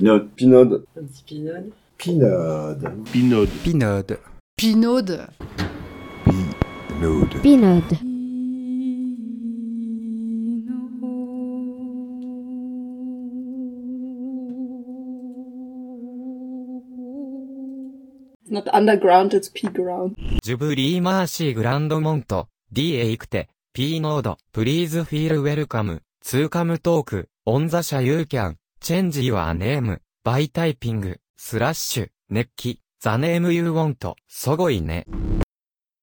Pinode. Pinode. Un petit pinode. Pinode. Pinode. Pinode. Pinode. Pinode. Pinode. It's not underground, it's P-ground. ジュブリーマーシーグランドモント、D へ行くて、P ノード、Please feel welcome, to come talk, on the 社 you can, change your name, by typing, /、熱気、the name you want, すごいね。